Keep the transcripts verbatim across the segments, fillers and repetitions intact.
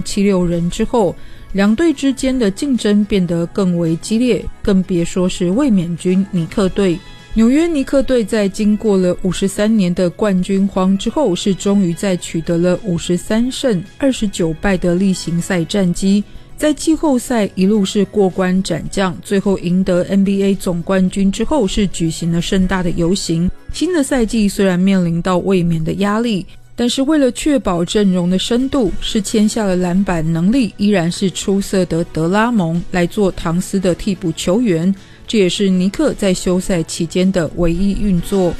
七六人之后，两队之间的竞争变得更为激烈，更别说是卫冕军尼克队。纽约尼克队在经过了五十三年的冠军荒之后，是终于在取得了五十三胜二十九败的例行赛战绩，在季后赛一路是过关斩将，最后赢得 N B A 总冠军之后，是举行了盛大的游行。新的赛季虽然面临到卫冕的压力，但是为了确保阵容的深度，是签下了篮板能力依然是出色的德拉蒙来做唐斯的替补球员，这也是尼克在休赛期间的唯一运作。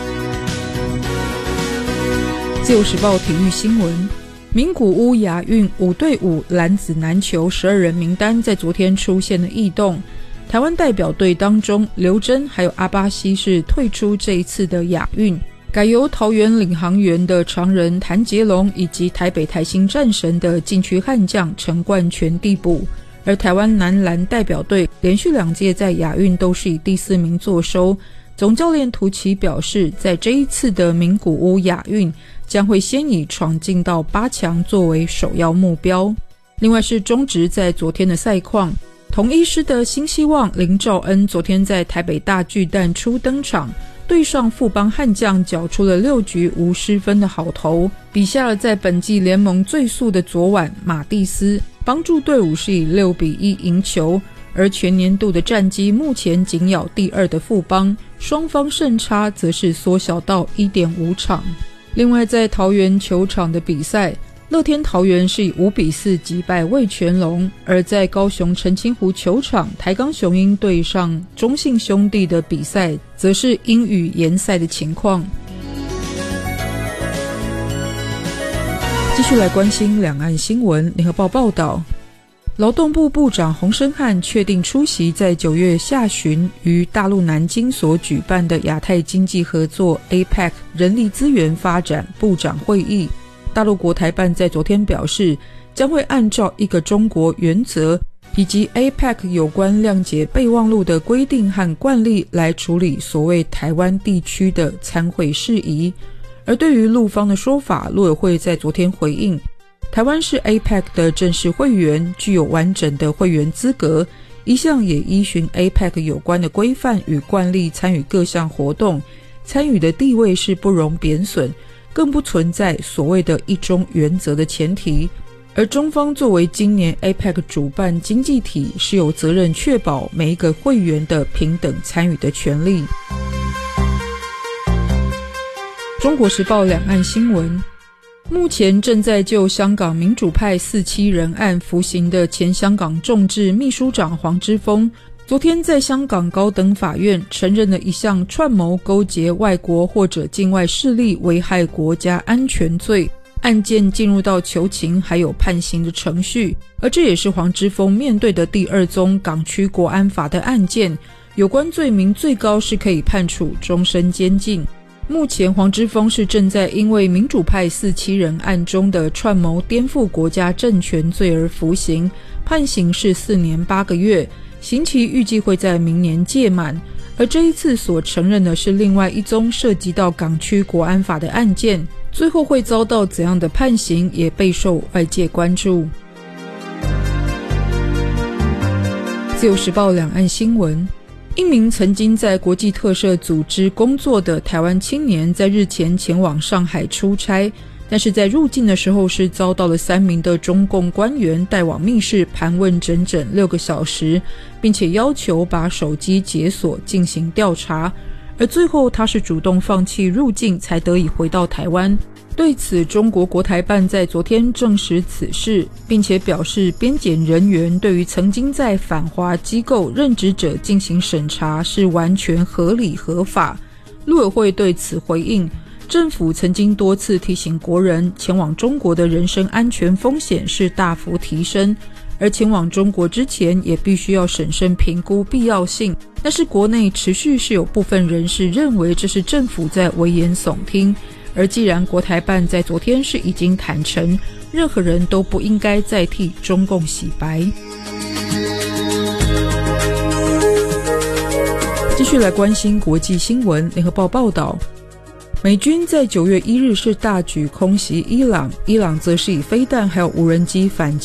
自由时报体育新闻，名古屋亚运五对五男子篮球十二人名单在昨天出现了异动，台湾代表队当中刘真还有阿巴西是退出这一次的亚运，改由桃园领航员的常人谭杰龙以及台北台新战神的禁区悍将陈冠全递补。而台湾男篮代表队连续两届在亚运都是以第四名作收，总教练涂琦表示，在这一次的名古屋亚运将会先以闯进到八强作为首要目标。另外是中职在昨天的赛况，同一师的新希望林兆恩昨天在台北大巨蛋初登场，对上富邦悍将缴出了六局无失分的好投，比下了在本季联盟最速的左腕马蒂斯，帮助队伍是以六比一赢球。而全年度的战绩目前紧咬第二的富邦，双方胜差则是缩小到 一点五 场。另外在桃园球场的比赛，乐天桃园是以五比四击败味全龙，而在高雄澄清湖球场，台钢雄鹰对上中信兄弟的比赛则是阴雨延赛的情况。继续来关心两岸新闻，联合报报道，劳动部部长洪申翰确定出席在九月下旬于大陆南京所举办的亚太经济合作 A P E C 人力资源发展部长会议。大陆国台办在昨天表示，将会按照一个中国原则以及 A P E C 有关谅解备忘录的规定和惯例来处理所谓台湾地区的参会事宜。而对于陆方的说法，陆委会在昨天回应，台湾是 A P E C 的正式会员，具有完整的会员资格，一向也依循 A P E C 有关的规范与惯例参与各项活动，参与的地位是不容贬损，更不存在所谓的一中原则的前提。而中方作为今年 A P E C 主办经济体，是有责任确保每一个会员的平等参与的权利。中国时报两岸新闻，目前正在就香港民主派四七人案服刑的前香港众志秘书长黄之锋，昨天在香港高等法院承认了一项串谋勾结外国或者境外势力危害国家安全罪，案件进入到求情还有判刑的程序，而这也是黄之锋面对的第二宗港区国安法的案件，有关罪名最高是可以判处终身监禁。目前黄之锋是正在因为民主派四七人案中的串谋颠覆国家政权罪而服刑，判刑是四年八个月，刑期预计会在明年届满。而这一次所承认的是另外一宗涉及到港区国安法的案件，最后会遭到怎样的判刑也备受外界关注。自由时报两岸新闻，一名曾经在国际特赦组织工作的台湾青年在日前前往上海出差，但是在入境的时候是遭到了三名的中共官员带往密室盘问整整六个小时，并且要求把手机解锁进行调查，而最后他是主动放弃入境才得以回到台湾。对此，中国国台办在昨天证实此事，并且表示边检人员对于曾经在反华机构任职者进行审查是完全合理合法。陆委会对此回应，政府曾经多次提醒国人，前往中国的人身安全风险是大幅提升，而前往中国之前也必须要审慎评估必要性。但是国内持续是有部分人士认为这是政府在危言耸听，而既然国台办在昨天是已经坦诚，任何人都不应该再替中共洗白。继续来关心国际新闻，联合报报道，美军在九月一日是大举空袭伊朗，伊朗则是以飞弹还有无人机反击